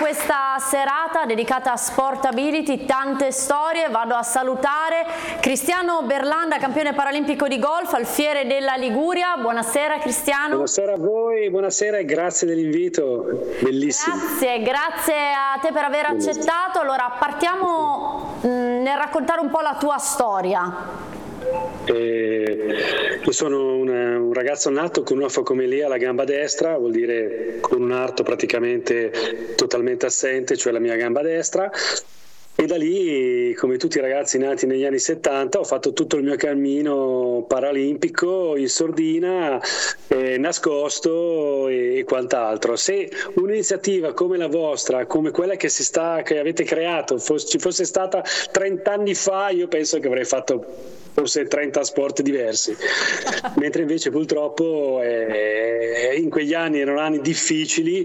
questa serata dedicata a Sportability, tante storie. Vado a salutare Cristiano Berlanda, campione paralimpico di golf, alfiere della Liguria. Buonasera Cristiano. Buonasera a voi, buonasera e grazie dell'invito, bellissimo. Grazie a te per aver accettato. Allora partiamo nel raccontare un po' la tua storia. Io sono un ragazzo nato con una focomelia alla gamba destra, vuol dire con un arto praticamente totalmente assente, cioè la mia gamba destra, e da lì, come tutti i ragazzi nati negli anni 70, ho fatto tutto il mio cammino paralimpico in sordina, nascosto e quant'altro. Se un'iniziativa come la vostra, come quella che avete creato, ci fosse stata 30 anni fa, io penso che avrei fatto forse 30 sport diversi, mentre invece purtroppo in quegli anni erano anni difficili,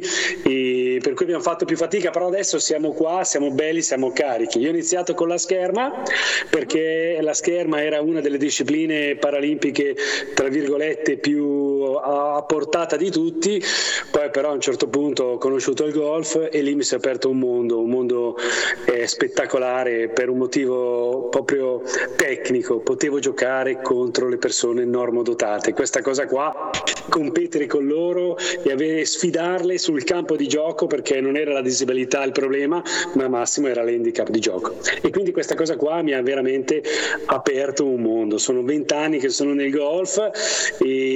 per cui abbiamo fatto più fatica, però adesso siamo qua, siamo belli, siamo carichi. Io ho iniziato con la scherma perché la scherma era una delle discipline paralimpiche tra virgolette più a portata di tutti, poi però a un certo punto ho conosciuto il golf e lì mi si è aperto un mondo spettacolare per un motivo proprio tecnico. Potevo giocare contro le persone normodotate, questa cosa qua, competere con loro e sfidarle sul campo di gioco, perché non era la disabilità il problema, ma massimo era l'handicap di gioco, e quindi questa cosa qua mi ha veramente aperto un mondo. Sono 20 anni che sono nel golf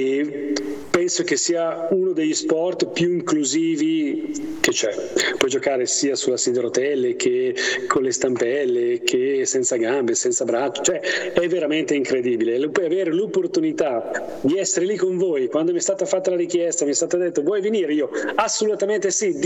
e penso che sia uno degli sport più inclusivi che c'è. Puoi giocare sia sulla sedia a rotelle che con le stampelle, che senza gambe, senza braccia, cioè è veramente incredibile. Puoi avere l'opportunità di essere lì con voi. Quando mi è stata fatta la richiesta, mi è stato detto vuoi venire? Io assolutamente sì,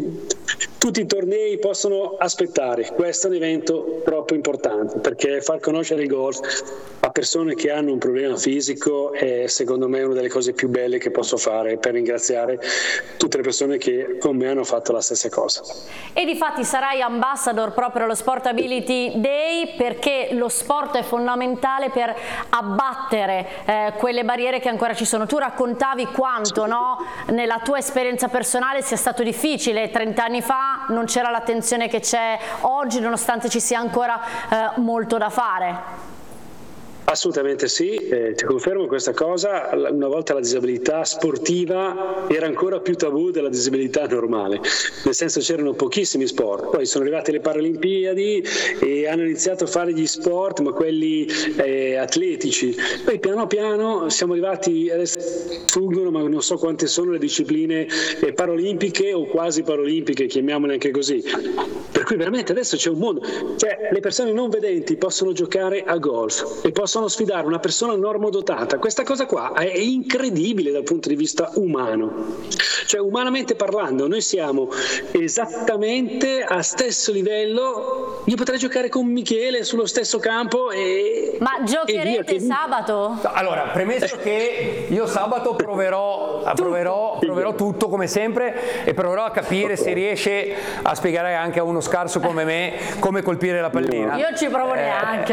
tutti i tornei possono aspettare. Questo è un evento troppo importante, perché far conoscere il golf a persone che hanno un problema fisico è secondo me una delle cose più belle che posso fare per ringraziare tutte le persone che con me hanno fatto la stessa cosa. E difatti sarai ambassador proprio allo Sportability Day, perché lo sport è fondamentale per abbattere quelle barriere che ancora ci sono. Tu raccontavi quanto, no, nella tua esperienza personale sia stato difficile. 30 anni fa non c'era l'attenzione che c'è oggi, nonostante ci sia ancora molto da fare. Assolutamente sì, ti confermo questa cosa. Una volta la disabilità sportiva era ancora più tabù della disabilità normale, nel senso c'erano pochissimi sport, poi sono arrivate le Paralimpiadi e hanno iniziato a fare gli sport, ma quelli atletici, poi piano piano siamo arrivati, adesso fuggono, ma non so quante sono le discipline paralimpiche o quasi paralimpiche, chiamiamole anche così, per cui veramente adesso c'è un mondo, cioè le persone non vedenti possono giocare a golf e possono sfidare una persona normodotata. Questa cosa qua è incredibile dal punto di vista umano, cioè umanamente parlando noi siamo esattamente a stesso livello. Io potrei giocare con Michele sullo stesso campo ma giocherete sabato? Allora, premesso che io sabato proverò tutto come sempre e proverò a capire se riesce a spiegare anche a uno scarso come me come colpire la pallina. Io ci provo neanche.